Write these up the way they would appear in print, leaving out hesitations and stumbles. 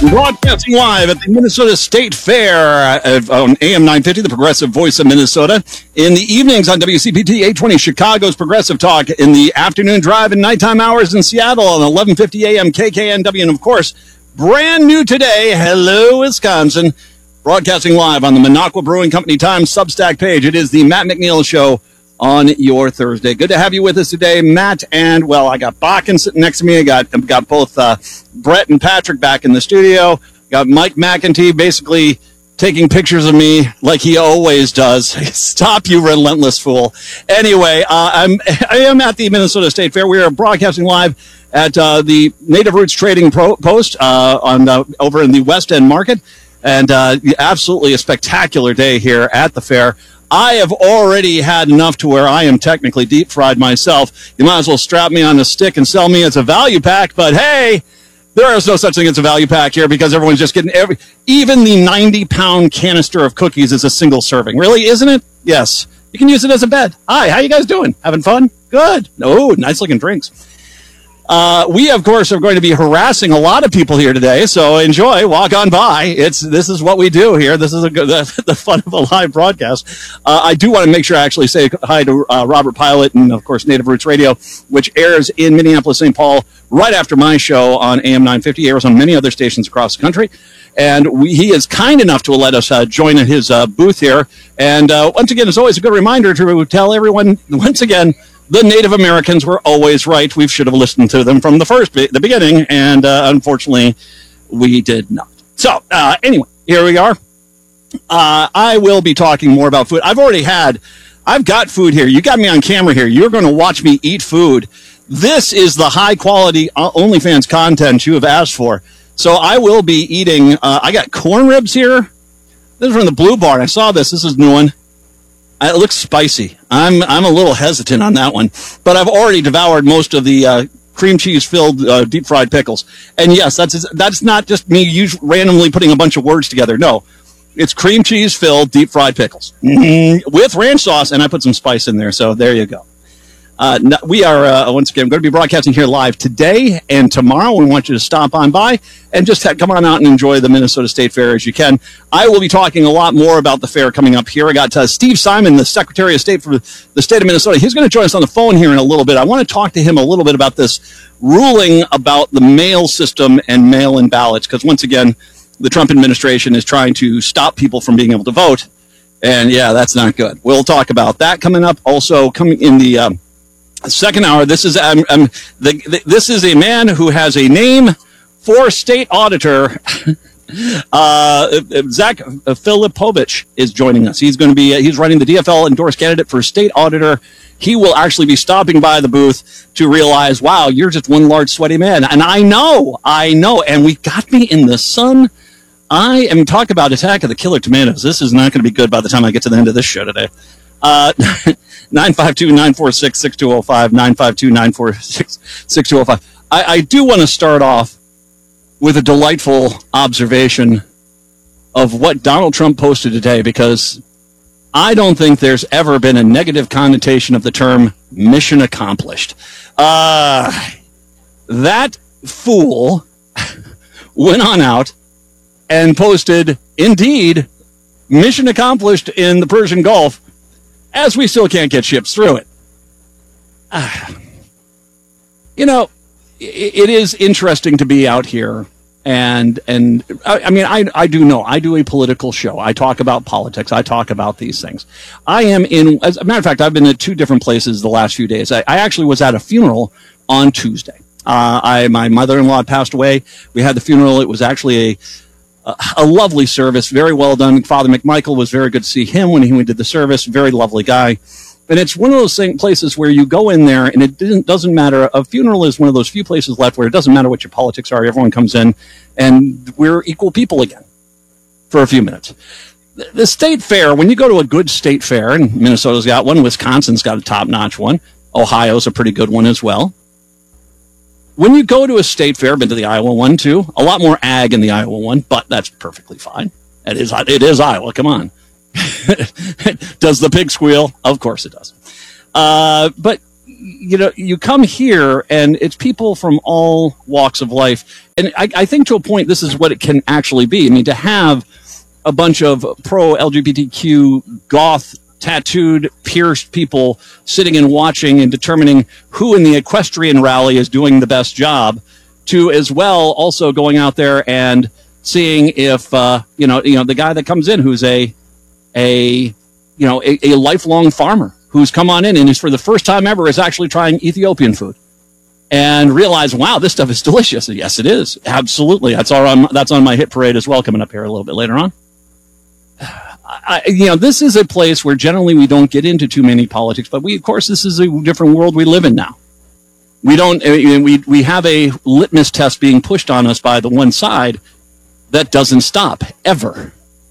Broadcasting live at the Minnesota State Fair on AM 950, the progressive voice of Minnesota. In the evenings on WCPT 820, Chicago's Progressive Talk. In the afternoon drive and nighttime hours in Seattle on 1150 AM KKNW. And, of course, brand new today, hello, Wisconsin. Broadcasting live on the Minocqua Brewing Company Times Substack page. It is the Matt McNeil Show on your Thursday. Good to have you with us today, Matt. And, well, I got Bakken sitting next to me. I got both Brett and Patrick back in the studio. Got Mike McEntee basically taking pictures of me like he always does. Stop, you relentless fool. Anyway, I am at the Minnesota State Fair. We are broadcasting live at the Native Roots Trading Post over in the West End Market. And absolutely a spectacular day here at the fair. I have already had enough to where I am technically deep fried myself. You might as well strap me on a stick and sell me as a value pack. But hey, there is no such thing as a value pack here because everyone's just getting even the 90-pound canister of cookies is a single serving. Really, isn't it? Yes. You can use it as a bed. Hi, how you guys doing? Having fun? Good. Oh, nice looking drinks. We, of course, are going to be harassing a lot of people here today, so enjoy, walk on by. This is what we do here. This is the fun of a live broadcast. I do want to make sure I actually say hi to Robert Pilot and, of course, Native Roots Radio, which airs in Minneapolis, St. Paul, right after my show on AM 950, airs on many other stations across the country. And he is kind enough to let us join in his booth here. And once again, it's always a good reminder to tell everyone, once again, the Native Americans were always right. We should have listened to them from the beginning, and unfortunately, we did not. So, anyway, here we are. I will be talking more about food. I've got food here. You got me on camera here. You're going to watch me eat food. This is the high-quality OnlyFans content you have asked for. So I will be eating, I got corn ribs here. This is from the Blue Barn. I saw this. This is a new one. It looks spicy. I'm a little hesitant on that one, but I've already devoured most of the cream cheese filled deep fried pickles. And yes, that's not just me randomly putting a bunch of words together. No, it's cream cheese filled deep fried pickles with ranch sauce, and I put some spice in there. So there you go. We are, once again, going to be broadcasting here live today and tomorrow. We want you to stop on by and just come on out and enjoy the Minnesota State Fair as you can. I will be talking a lot more about the fair coming up here. I got Steve Simon, the Secretary of State for the state of Minnesota. He's going to join us on the phone here in a little bit. I want to talk to him a little bit about this ruling about the mail system and mail-in ballots, because once again, the Trump administration is trying to stop people from being able to vote. And yeah, that's not good. We'll talk about that coming up. Also coming in the second hour, this is a man who has a name for state auditor. Zach Filipovich is joining us. He's running the DFL endorsed candidate for state auditor. He will actually be stopping by the booth to realize, wow, you're just one large sweaty man. And I know, and we got me in the sun. I am talking about Attack of the Killer Tomatoes. This is not going to be good by the time I get to the end of this show today. 952-946-6205, 952-946-6205. I do want to start off with a delightful observation of what Donald Trump posted today, because I don't think there's ever been a negative connotation of the term mission accomplished. That fool went on out and posted, indeed, mission accomplished in the Persian Gulf, as we still can't get ships through it. It is interesting to be out here. And I do know. I do a political show. I talk about politics. I talk about these things. As a matter of fact, I've been at two different places the last few days. I actually was at a funeral on Tuesday. My mother-in-law passed away. We had the funeral. It was actually a lovely service, very well done. Father McMichael was very good to see him when he did the service. Very lovely guy. And it's one of those places where you go in there and it doesn't matter. A funeral is one of those few places left where it doesn't matter what your politics are. Everyone comes in and we're equal people again for a few minutes. The state fair, when you go to a good state fair, and Minnesota's got one, Wisconsin's got a top-notch one, Ohio's a pretty good one as well. When you go to a state fair, I've been to the Iowa one too, a lot more ag in the Iowa one, but that's perfectly fine. It is Iowa, come on. Does the pig squeal? Of course it does. But you come here and it's people from all walks of life. And I think to a point, this is what it can actually be. I mean, to have a bunch of pro-LGBTQ goth tattooed, pierced people sitting and watching and determining who in the equestrian rally is doing the best job, to as well also going out there and seeing if the guy that comes in who's a lifelong farmer who's come on in and is for the first time ever is actually trying Ethiopian food and realize, wow, this stuff is delicious. Yes, it is. Absolutely. That's on my hit parade as well, coming up here a little bit later on. This is a place where generally we don't get into too many politics, but of course, this is a different world we live in now. We have a litmus test being pushed on us by the one side that doesn't stop ever.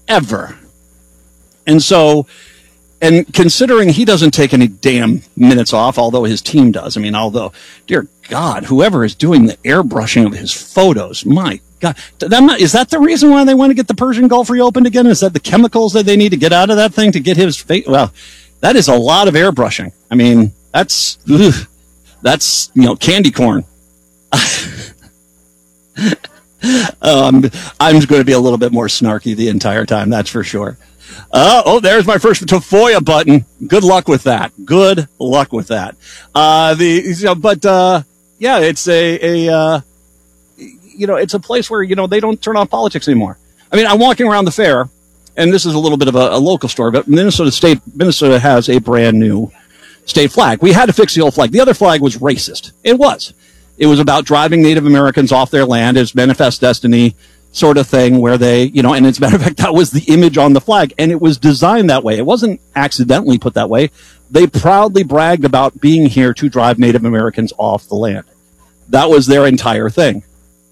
And so, and considering he doesn't take any damn minutes off, although his team does. I mean, dear God, whoever is doing the airbrushing of his photos, my God, is that the reason why they want to get the Persian Gulf reopened again? Is that the chemicals that they need to get out of that thing to get his face? Well, that is a lot of airbrushing. I mean, that's candy corn. I'm going to be a little bit more snarky the entire time, that's for sure. There's my first Tafoya button. Good luck with that. It's a place where, they don't turn off politics anymore. I mean, I'm walking around the fair, and this is a little bit of a local story, but Minnesota has a brand new state flag. We had to fix the old flag. The other flag was racist. It was about driving Native Americans off their land as manifest destiny sort of thing where they, and as a matter of fact, that was the image on the flag. And it was designed that way. It wasn't accidentally put that way. They proudly bragged about being here to drive Native Americans off the land. That was their entire thing.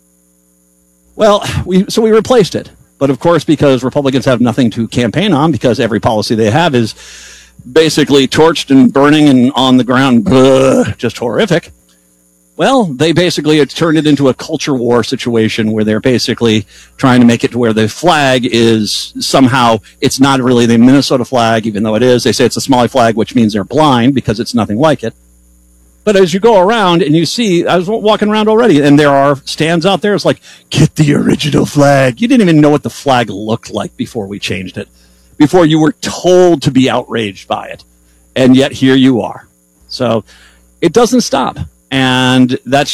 Well, we replaced it. But of course, because Republicans have nothing to campaign on, because every policy they have is basically torched and burning and on the ground, just horrific. Well, they basically turned it into a culture war situation where they're basically trying to make it to where the flag is somehow, it's not really the Minnesota flag, even though it is. They say it's a Somali flag, which means they're blind because it's nothing like it. But as you go around and you see, I was walking around already, and there are stands out there. It's like, get the original flag. You didn't even know what the flag looked like before we changed it, before you were told to be outraged by it. And yet here you are. So it doesn't stop. And I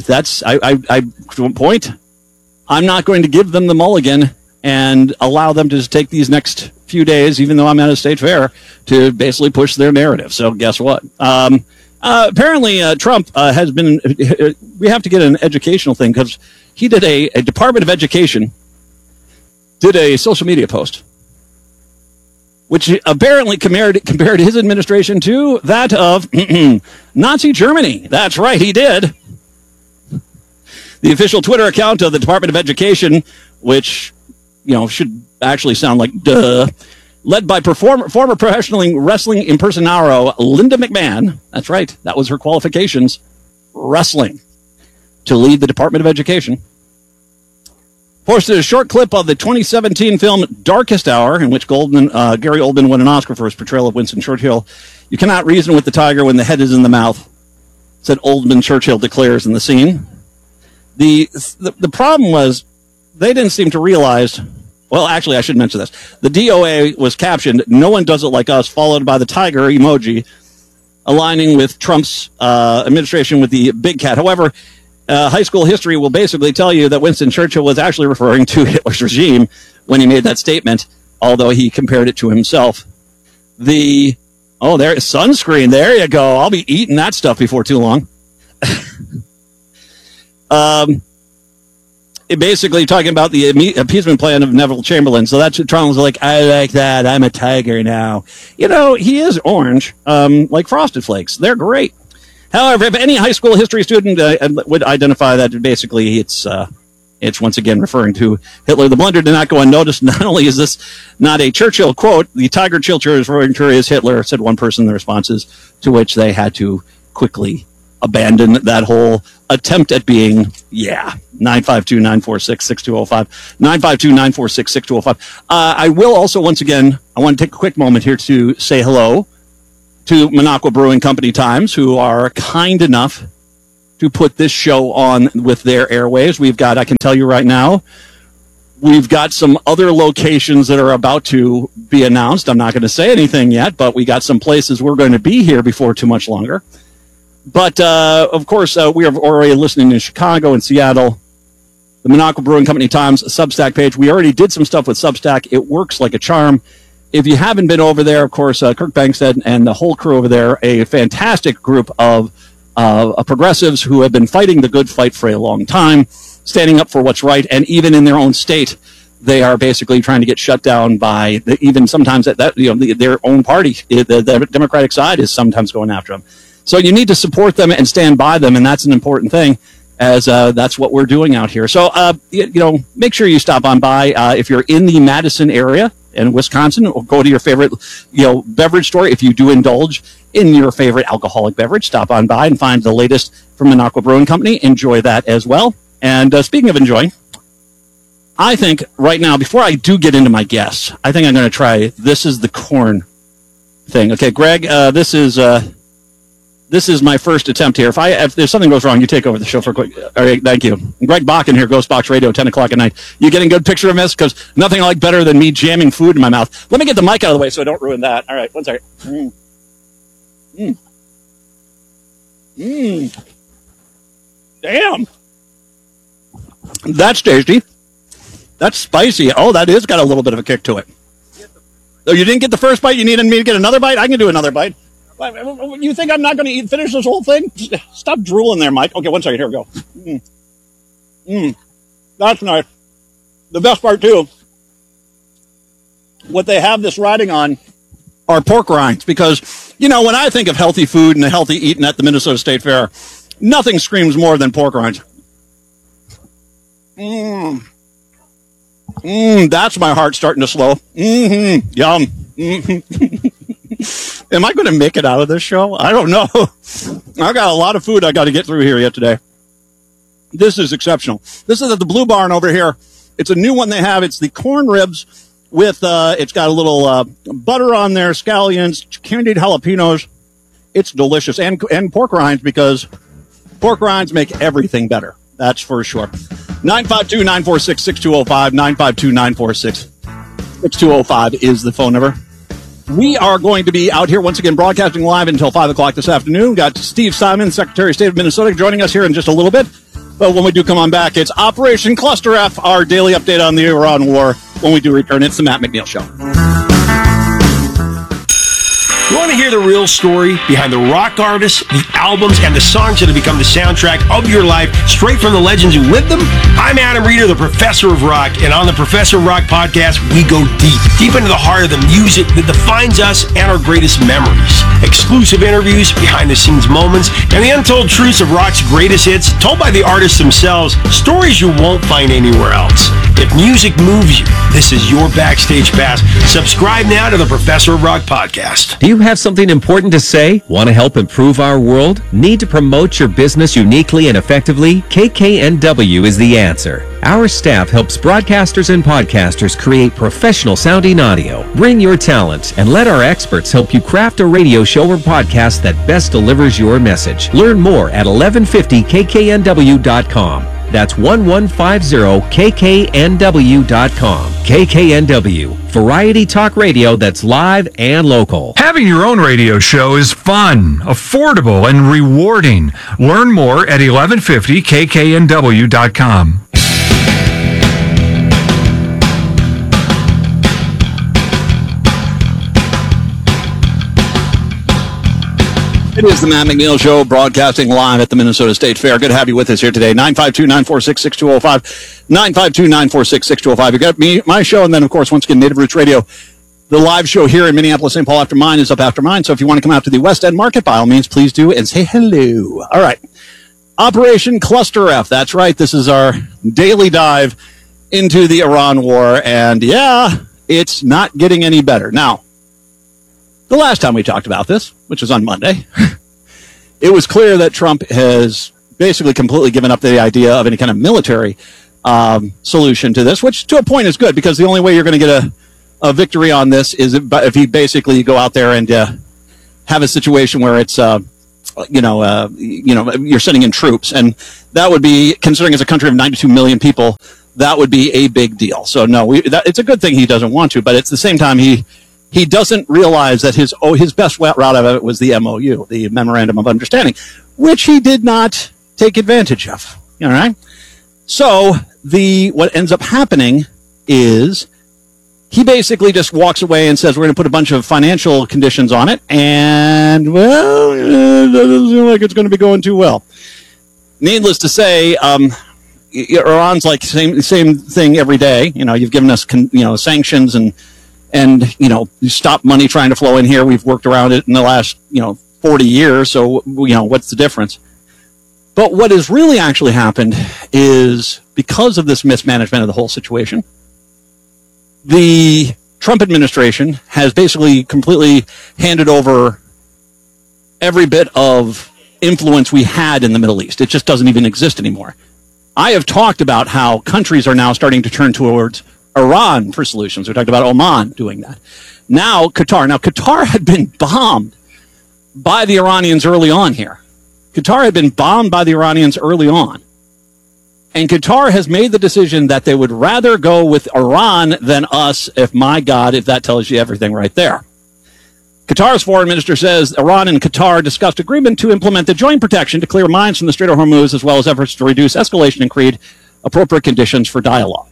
to a point, I'm not going to give them the mulligan and allow them to just take these next few days, even though I'm at a state fair, to basically push their narrative. So guess what? Apparently, Trump has been, we have to get an educational thing, because he did a Department of Education, did a social media post, which apparently compared his administration to that of Nazi Germany. That's right, he did. The official Twitter account of the Department of Education, which, should actually sound like duh, led by former professional wrestling impersonaro Linda McMahon. That's right, that was her qualifications, wrestling, to lead the Department of Education. Posted a short clip of the 2017 film Darkest Hour, in which Gary Oldman won an Oscar for his portrayal of Winston Churchill. You cannot reason with the tiger when the head is in the mouth, said Oldman Churchill declares in the scene. The problem was they didn't seem to realize, well, actually, I should mention this. The DOA was captioned, "No one does it like us," followed by the tiger emoji, aligning with Trump's administration with the big cat. However, high school history will basically tell you that Winston Churchill was actually referring to Hitler's regime when he made that statement, although he compared it to himself. There's sunscreen. There you go. I'll be eating that stuff before too long. It basically talking about the appeasement plan of Neville Chamberlain. So that's what Trump was like, I like that. I'm a tiger now. He is orange, like Frosted Flakes. They're great. However, if any high school history student would identify that basically it's once again referring to Hitler, the blunder did not go unnoticed. Not only is this not a Churchill quote, the tiger Churchill is referring to is Hitler, said one person in the responses, to which they had to quickly abandon that whole attempt at being, 952-946-6205, 952-946-6205. I will also, once again, I want to take a quick moment here to say hello to Minocqua Brewing Company Times, who are kind enough to put this show on with their airwaves. We've got, I can tell you right now, we've got some other locations that are about to be announced. I'm not going to say anything yet, but we got some places we're going to be here before too much longer. But, of course, we are already listening in Chicago and Seattle. The Minocqua Brewing Company Times Substack page. We already did some stuff with Substack. It works like a charm. If you haven't been over there, of course, Kirk Bankstead and the whole crew over there, a fantastic group of progressives who have been fighting the good fight for a long time, standing up for what's right, and even in their own state, they are basically trying to get shut down by even sometimes their own party. The Democratic side is sometimes going after them. So you need to support them and stand by them, and that's an important thing, as that's what we're doing out here. So make sure you stop on by if you're in the Madison area in Wisconsin, or go to your favorite beverage store. If you do indulge in your favorite alcoholic beverage, stop on by and find the latest from Minocqua Brewing Company. Enjoy that as well. And speaking of enjoying, I think right now, before I do get into my guests, I think I'm going to try, this is the corn thing. Okay, Greg, this is my first attempt here. If there's something goes wrong, you take over the show for a quick. All right, thank you. Greg Bakken here, Ghost Box Radio, 10 o'clock at night. You getting a good picture of this? Because nothing like better than me jamming food in my mouth. Let me get the mic out of the way so I don't ruin that. All right, one second. Damn. That's tasty. That's spicy. Oh, that is got a little bit of a kick to it. Oh, you didn't get the first bite? You needed me to get another bite? I can do another bite. You think I'm not going to finish this whole thing? Stop drooling there, Mike. Okay, one second. Here we go. That's nice. The best part, too, what they have this riding on are pork rinds. Because, when I think of healthy food and healthy eating at the Minnesota State Fair, nothing screams more than pork rinds. That's my heart starting to slow. Yum. Am I going to make it out of this show? I don't know. I got a lot of food I got to get through here yet today. This is exceptional. This is at the Blue Barn over here. It's a new one they have. It's the corn ribs with, it's got a little butter on there, scallions, candied jalapenos. It's delicious. And pork rinds, because pork rinds make everything better. That's for sure. 952-946-6205. 952-946-6205 is the phone number. We are going to be out here once again broadcasting live until 5 o'clock this afternoon. Got Steve Simon, Secretary of State of Minnesota, joining us here in just a little bit. But when we do come on back, it's Operation Cluster F, our daily update on the Iran war. When we do return, it's the Matt McNeil Show. You want to hear the real story behind the rock artists, the albums, and the songs that have become the soundtrack of your life, straight from the legends who lived them? I'm Adam Reeder, the Professor of Rock, and on the Professor of Rock podcast, we go deep into the heart of the music that defines us and our greatest memories. Exclusive interviews, behind-the-scenes moments, and the untold truths of rock's greatest hits, told by the artists themselves, stories you won't find anywhere else. If music moves you, this is your backstage pass. Subscribe now to the Professor of Rock podcast. Do you have something important to say? Want to help improve our world? Need to promote your business uniquely and effectively? KKNW is the answer. Our staff helps broadcasters and podcasters create professional sounding audio. Bring your talent and let our experts help you craft a radio show or podcast that best delivers your message. Learn more at 1150kknw.com. That's 1150kknw.com. KKNW, variety talk radio that's live and local. Having your own radio show is fun, affordable, and rewarding. Learn more at 1150kknw.com. It is the Matt McNeil Show, broadcasting live at the Minnesota State Fair. Good to have you with us here today. 952-946-6205. 952-946-6205. You got me, my show, and then, of course, once again, Native Roots Radio. The live show here in Minneapolis, St. Paul after mine is up after mine. So if you want to come out to the West End Market, by all means, please do and say hello. All right. Operation Cluster F. That's right. This is our daily dive into the Iran war. And yeah, it's not getting any better. Now, the last time we talked about this, which was on Monday, it was clear that Trump has basically completely given up the idea of any kind of military solution to this, which to a point is good, because the only way you're going to get a victory on this is if he basically go out there and have a situation where it's you're sending in troops, and that would be, considering it's a country of 92 million people, that would be a big deal. So no, it's a good thing he doesn't want to, but at the same time, he doesn't realize that his best route out of it was the MOU, the Memorandum of Understanding, which he did not take advantage of. All right. So what ends up happening is he basically just walks away and says, we're going to put a bunch of financial conditions on it. And, well, it doesn't seem like it's going to be going too well. Needless to say, Iran's like same thing every day. You've given us, sanctions and you stop money trying to flow in here. We've worked around it in the last, 40 years. So, what's the difference? But what has really actually happened is, because of this mismanagement of the whole situation, the Trump administration has basically completely handed over every bit of influence we had in the Middle East. It just doesn't even exist anymore. I have talked about how countries are now starting to turn towards Iran for solutions. We talked about Oman doing that. Now, Qatar. Now, Qatar had been bombed by the Iranians early on here. Qatar had been bombed by the Iranians early on. And Qatar has made the decision that they would rather go with Iran than us, if that tells you everything right there. Qatar's foreign minister says Iran and Qatar discussed agreement to implement the joint protection to clear mines from the Strait of Hormuz, as well as efforts to reduce escalation and create appropriate conditions for dialogue.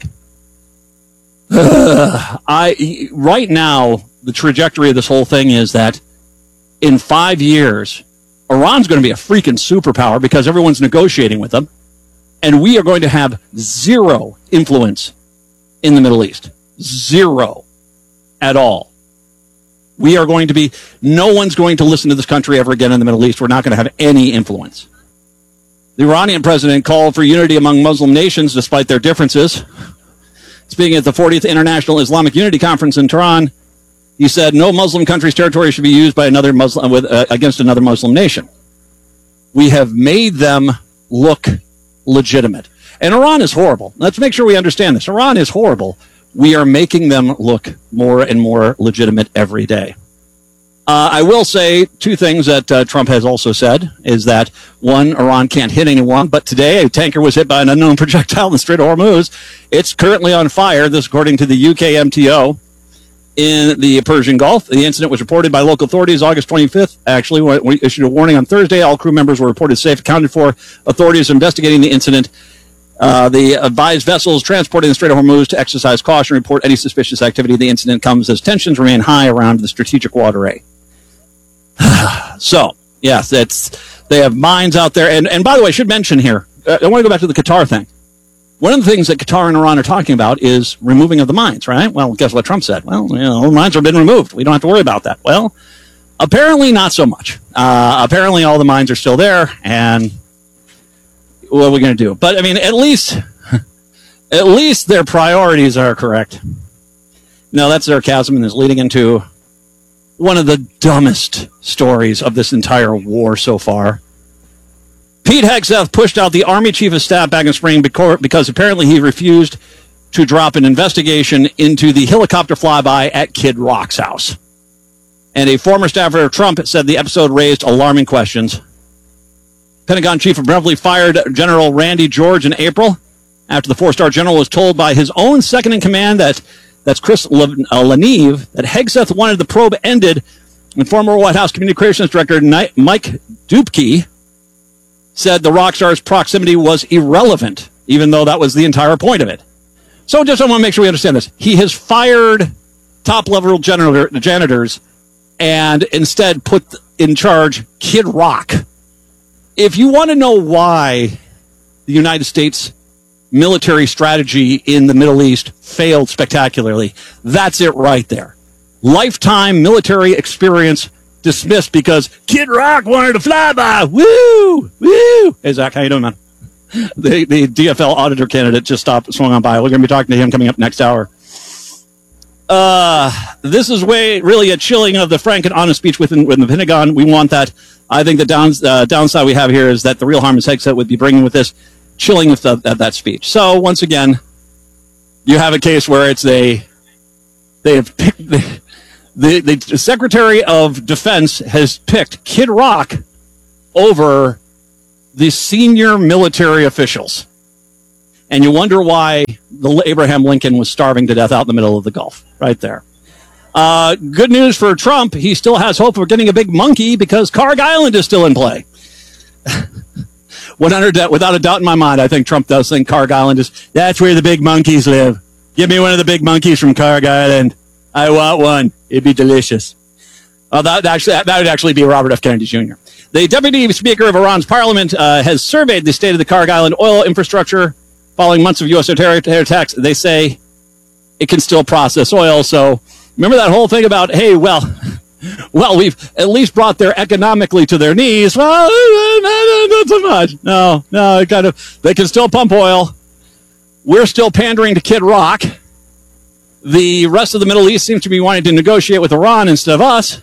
Right now, the trajectory of this whole thing is that in 5 years, Iran's going to be a freaking superpower because everyone's negotiating with them. And we are going to have zero influence in the Middle East. Zero at all. No one's going to listen to this country ever again in the Middle East. We're not going to have any influence. The Iranian president called for unity among Muslim nations despite their differences. Speaking at the 40th International Islamic Unity Conference in Tehran, he said no Muslim country's territory should be used by another Muslim against another Muslim nation. We have made them look legitimate. And Iran is horrible. Let's make sure we understand this. Iran is horrible. We are making them look more and more legitimate every day. I will say two things that Trump has also said is that, one, Iran can't hit anyone, but today a tanker was hit by an unknown projectile in the Strait of Hormuz. It's currently on fire, this according to the UK MTO in the Persian Gulf. The incident was reported by local authorities August 25th. Actually, we issued a warning on Thursday. All crew members were reported safe, accounted for. Authorities investigating the incident. They advised vessels transporting the Strait of Hormuz to exercise caution, report any suspicious activity. The incident comes as tensions remain high around the strategic waterway. So, yes, they have mines out there. And by the way, I should mention here, I want to go back to the Qatar thing. One of the things that Qatar and Iran are talking about is removing of the mines, right? Well, guess what Trump said? Well, the mines have been removed. We don't have to worry about that. Well, apparently not so much. Apparently all the mines are still there, and what are we going to do? But, I mean, at least their priorities are correct. No, that's sarcasm and is leading into one of the dumbest stories of this entire war so far. Pete Hegseth pushed out the Army Chief of Staff back in spring because apparently he refused to drop an investigation into the helicopter flyby at Kid Rock's house. And a former staffer of Trump said the episode raised alarming questions. Pentagon Chief abruptly fired General Randy George in April after the four-star general was told by his own second-in-command that's Chris Lanieve, that Hegseth wanted the probe ended, and former White House Communications Director Mike Dubke said the rock star's proximity was irrelevant, even though that was the entire point of it. So just I want to make sure we understand this. He has fired top-level janitors and instead put in charge Kid Rock. If you want to know why the United States military strategy in the Middle East failed spectacularly, that's it right there. Lifetime military experience dismissed because Kid Rock wanted to fly by. Woo! Woo! Hey, Zach, how you doing, man? The DFL auditor candidate just swung on by. We're going to be talking to him coming up next hour. This is really a chilling of the frank and honest speech within the Pentagon. We want that. I think the downside we have here is that the real harm is Hegseth would be bringing with this chilling of that speech. So once again, you have a case where it's they have picked The Secretary of Defense has picked Kid Rock over the senior military officials. And you wonder why the Abraham Lincoln was starving to death out in the middle of the Gulf, right there. Good news for Trump. He still has hope of getting a big monkey because Carg Island is still in play. Without a doubt in my mind, I think Trump does think Carg Island that's where the big monkeys live. Give me one of the big monkeys from Carg Island. I want one. It'd be delicious. That would actually be Robert F. Kennedy Jr. The Deputy Speaker of Iran's parliament has surveyed the state of the Carg Island oil infrastructure following months of U.S. terror attacks. They say it can still process oil. So remember that whole thing about, hey, well, we've at least brought their economically to their knees. Well, not so much. No, they can still pump oil. We're still pandering to Kid Rock. The rest of the Middle East seems to be wanting to negotiate with Iran instead of us.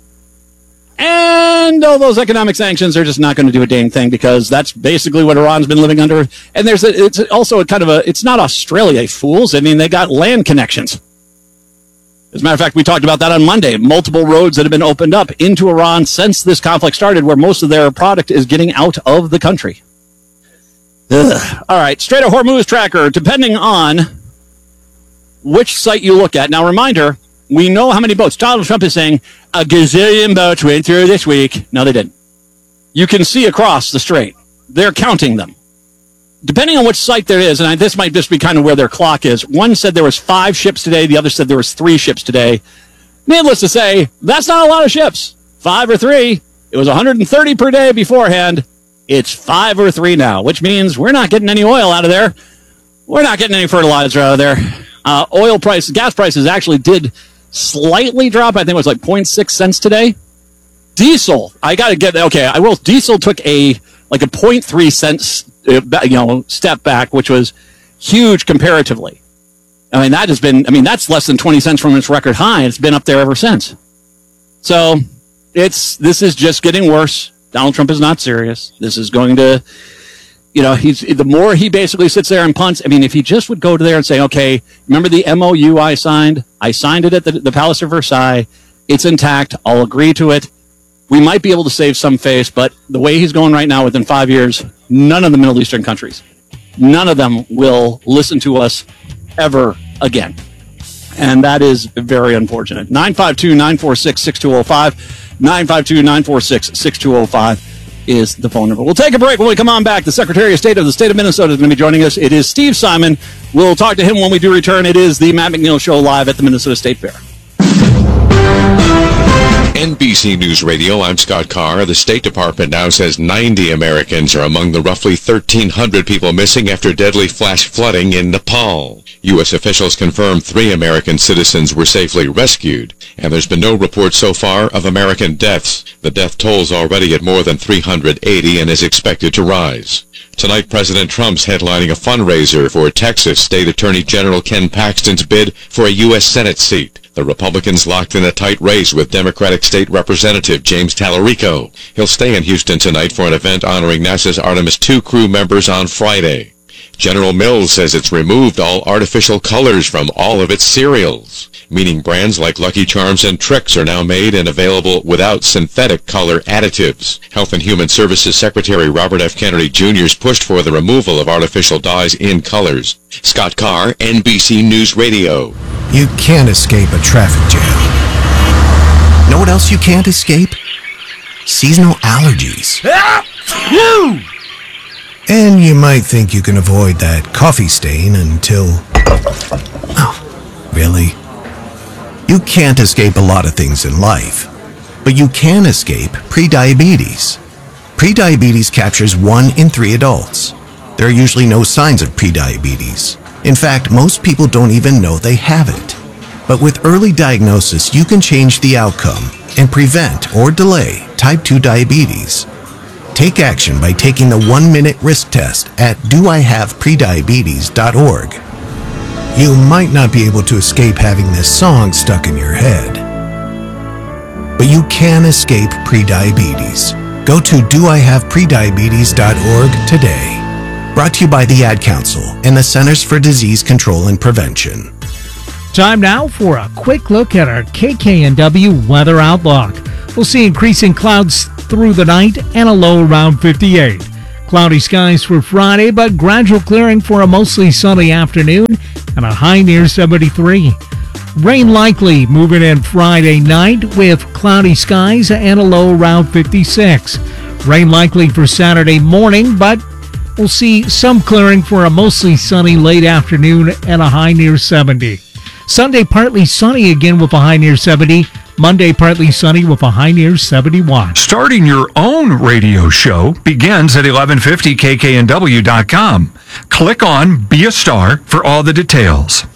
And all those economic sanctions are just not going to do a dang thing because that's basically what Iran's been living under. And it's also it's not Australia, fools. I mean, they got land connections. As a matter of fact, we talked about that on Monday. Multiple roads that have been opened up into Iran since this conflict started where most of their product is getting out of the country. Ugh. All right, Strait of Hormuz tracker, depending on which site you look at. Now, reminder, we know how many boats. Donald Trump is saying a gazillion boats went through this week. No, they didn't. You can see across the strait. They're counting them. Depending on which site there is, and this might just be kind of where their clock is. One said there was 5 ships today. The other said there was 3 ships today. Needless to say, that's not a lot of ships. 5 or 3. It was 130 per day beforehand. It's 5 or 3 now, which means we're not getting any oil out of there. We're not getting any fertilizer out of there. Gas prices actually did slightly drop. I think it was like 0.6 cents today. Diesel, diesel took a 0.3 cents step back, which was huge comparatively. I mean, that's less than 20 cents from its record high. It's been up there ever since. So this is just getting worse. Donald Trump is not serious. This is going to, the more he basically sits there and punts. I mean, if he just would go to there and say, okay, remember the MOU I signed? I signed it at the Palace of Versailles. It's intact. I'll agree to it. We might be able to save some face, but the way he's going right now, within 5 years, none of the Middle Eastern countries, none of them will listen to us ever again. And that is very unfortunate. 952-946-6205. 952-946-6205 is the phone number. We'll take a break. When we come on back, the Secretary of State of the state of Minnesota is going to be joining us. It is Steve Simon. We'll talk to him when we do return. It is the Matt McNeil Show live at the Minnesota State Fair. NBC News Radio, I'm Scott Carr. The State Department now says 90 Americans are among the roughly 1,300 people missing after deadly flash flooding in Nepal. U.S. officials confirm 3 American citizens were safely rescued, and there's been no report so far of American deaths. The death toll's already at more than 380 and is expected to rise. Tonight, President Trump's headlining a fundraiser for Texas State Attorney General Ken Paxton's bid for a U.S. Senate seat. The Republicans locked in a tight race with Democratic State Representative James Tallarico. He'll stay in Houston tonight for an event honoring NASA's Artemis II crew members on Friday. General Mills says it's removed all artificial colors from all of its cereals, meaning brands like Lucky Charms and Trix are now made and available without synthetic color additives. Health and Human Services Secretary Robert F. Kennedy Jr.'s pushed for the removal of artificial dyes in colors. Scott Carr, NBC News Radio. You can't escape a traffic jam. Know what else you can't escape? Seasonal allergies. And you might think you can avoid that coffee stain until... Oh, really? You can't escape a lot of things in life, but you can escape prediabetes. Prediabetes captures 1 in 3 adults. There are usually no signs of prediabetes. In fact, most people don't even know they have it. But with early diagnosis, you can change the outcome and prevent or delay type 2 diabetes. Take action by taking the 1-minute risk test at doihaveprediabetes.org. You might not be able to escape having this song stuck in your head, but you can escape prediabetes. Go to doihaveprediabetes.org today. Brought to you by the Ad Council and the Centers for Disease Control and Prevention. Time now for a quick look at our KKNW weather outlook. We'll see increasing clouds through the night and a low around 58. Cloudy skies for Friday, but gradual clearing for a mostly sunny afternoon and a high near 73. Rain likely moving in Friday night with cloudy skies and a low around 56. Rain likely for Saturday morning, but we'll see some clearing for a mostly sunny late afternoon and a high near 70. Sunday partly sunny again with a high near 70. Monday partly sunny with a high near 71. Starting your own radio show begins at 1150kknw.com. Click on Be a Star for all the details.